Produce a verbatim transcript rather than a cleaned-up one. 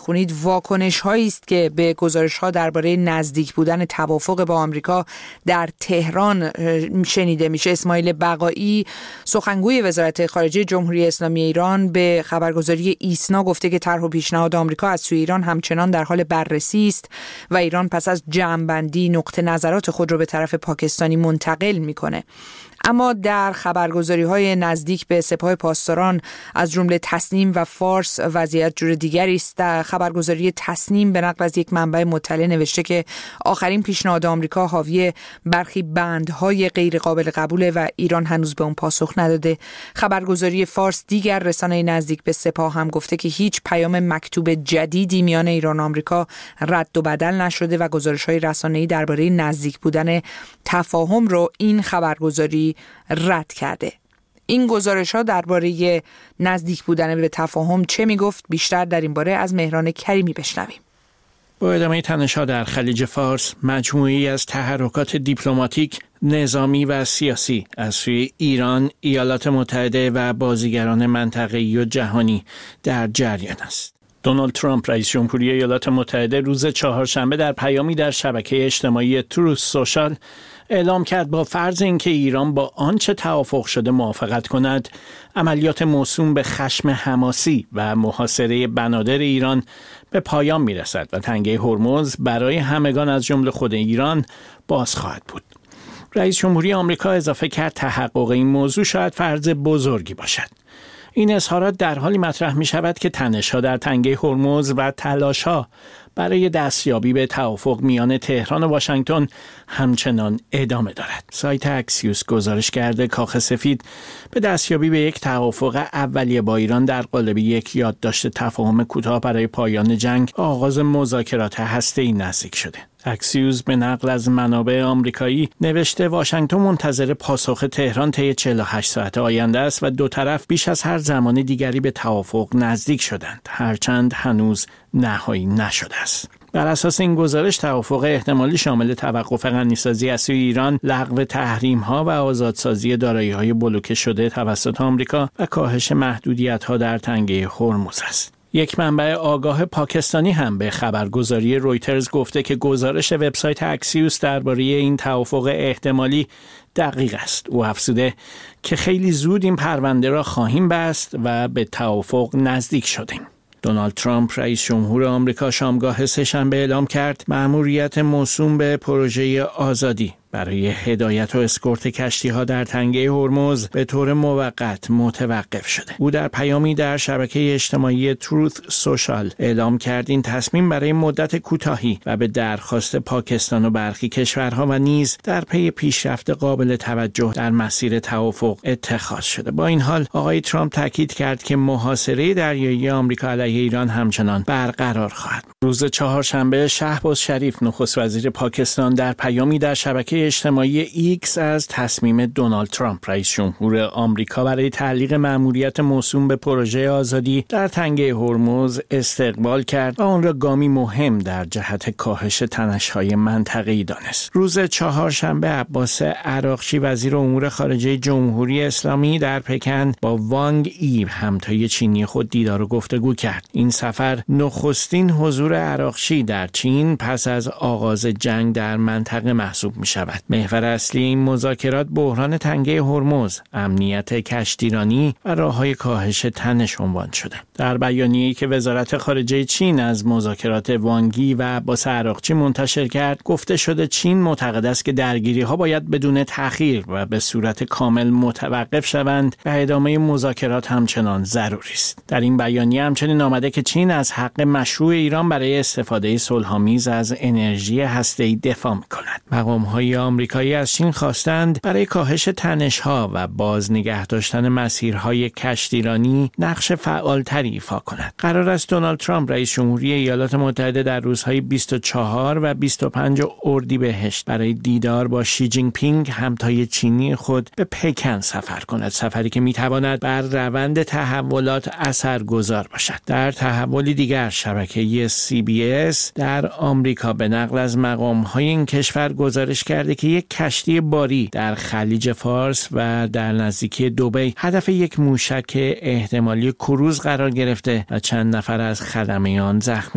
بخونید واکنش هایی است که به گزارش ها درباره نزدیک بودن توافق با آمریکا در تهران شنیده میشه. اسماعیل بقایی سخنگوی وزارت خارجه جمهوری اسلامی ایران به خبرگزاری ایسنا گفته که طرح و پیشنهاد آمریکا از سوی ایران همچنان در حال بررسی است و ایران پس از جمع‌بندی نقطه نظرات خود را به طرف پاکستانی منتقل میکنه. اما در خبرگزاری‌های نزدیک به سپاه پاسداران از جمله تسنیم و فارس وضعیت جور دیگری است. خبرگزاری تسنیم به نقل از یک منبع مطلع نوشته که آخرین پیشنهاد آمریکا حاوی برخی بندهای غیر قابل قبوله و ایران هنوز به اون پاسخ نداده. خبرگزاری فارس دیگر رسانه نزدیک به سپاه هم گفته که هیچ پیام مکتوب جدیدی میان ایران و آمریکا رد و بدل نشده و گزارش‌های رسانه‌ای درباره نزدیک بودن تفاهم رو این خبرگزاری رد کرده. این گزارش ها درباره نزدیک بودن به تفاهم چه میگفت؟ بیشتر در این باره از مهران کریمی بشنویم. با ادامه تنش‌ها در خلیج فارس، مجموعه‌ای از تحرکات دیپلماتیک، نظامی و سیاسی از سوی ایران، ایالات متحده و بازیگران منطقه‌ای و جهانی در جریان است. دونالد ترامپ رئیس جمهوری ایالات متحده روز چهارشنبه در پیامی در شبکه اجتماعی تروث سوشال اعلام کرد با فرض اینکه ایران با آنچه توافق شده موافقت کند، عملیات موسوم به خشم حماسی و محاصره بنادر ایران به پایان میرسد و تنگه هرمز برای همگان از جمله خود ایران باز خواهد بود. رئیس جمهوری آمریکا اضافه کرد تحقق این موضوع شاید فرض بزرگی باشد. این اظهارات در حالی مطرح می شود که تنش‌ها در تنگه هرمز و تلاش‌ها برای دستیابی به توافق میان تهران و واشنگتن همچنان ادامه دارد. سایت اکسیوس گزارش کرده کاخ سفید به دستیابی به یک توافق اولیه با ایران در قالب یک یادداشت تفاهم کوتاه برای پایان جنگ و آغاز مذاکرات هسته‌ای نزدیک شده. اکسیوس به نقل از منابع آمریکایی نوشته واشنگتن منتظر پاسخ تهران طی چهل و هشت ساعت آینده است و دو طرف بیش از هر زمان دیگری به توافق نزدیک شدند، هرچند هنوز نهایی نشده است. بر اساس این گزارش توافق احتمالی شامل توقف غنیسازی از سوی ایران، لغو تحریم‌ها و آزادسازی دارایی‌های بلوکه شده توسط آمریکا و کاهش محدودیت‌ها در تنگه هرمز است. یک منبع آگاه پاکستانی هم به خبرگزاری رویترز گفته که گزارش وبسایت اکسیوس درباره این توافق احتمالی دقیق است. او افزوده که خیلی زود این پرونده را خواهیم بست و به توافق نزدیک شدیم. دونالد ترامپ رئیس جمهور آمریکا شامگاه سه‌شنبه اعلام کرد مأموریت موسوم به پروژه آزادی برای هدایت و اسکورت کشتی‌ها در تنگه هرمز به طور موقت متوقف شده. او در پیامی در شبکه اجتماعی تروث سوشال اعلام کرد این تصمیم برای مدت کوتاهی و به درخواست پاکستان و برخی کشورها و نیز در پی پیشرفت قابل توجه در مسیر توافق اتخاذ شده. با این حال آقای ترامپ تاکید کرد که محاصره دریایی آمریکا علیه ایران همچنان برقرار خواهد. روز چهارشنبه شهباز شریف نخست وزیر پاکستان در پیامی در شبکه اجتماعی ایکس از تصمیم دونالد ترامپ رئیس جمهور آمریکا برای تعلیق مأموریت موسوم به پروژه آزادی در تنگه هرمز استقبال کرد و آن را گامی مهم در جهت کاهش تنش‌های منطقه‌ای دانست. روز چهارشنبه عباس عراقچی وزیر امور خارجه جمهوری اسلامی در پکن با وانگ ای همتای چینی خود دیدار و گفتگو کرد. این سفر نخستین حضور عراقچی در چین پس از آغاز جنگ در منطقه محسوب می شود. محور اصلی این مذاکرات بحران تنگه هرمز، امنیت کشتیرانی و راه‌های کاهش تنش عنوان شده. در بیانیه‌ای که وزارت خارجه چین از مذاکرات وانگی و عباس عراقچی منتشر کرد، گفته شده چین معتقد است که درگیری‌ها باید بدون تأخیر و به صورت کامل متوقف شوند و ادامه مذاکرات همچنان ضروری است. در این بیانیه همچنین آمده که چین از حق مشروع ایران برای استفاده صلح‌آمیز از انرژی هسته‌ای دفاع می‌کند. مقام‌های آمریکایی از چین خواستند برای کاهش تنش‌ها و باز نگه داشتن مسیرهای کشتیرانی نقش فعالتری ایفا کند. قرار است دونالد ترامپ رئیس جمهوری ایالات متحده در روزهای بیست و چهار و بیست و پنج اردیبهشت برای دیدار با شی جین پینگ همتای چینی خود به پکن سفر کند، سفری که می‌تواند بر روند تحولات اثرگذار باشد. در تحولی دیگر شبکه سی بی اس در آمریکا به نقل از مقام‌های این کشور گزارش کرده که یک کشتی باری در خلیج فارس و در نزدیکی دبی هدف یک موشک احتمالی کروز قرار گرفته و چند نفر از خدمه آن زخمی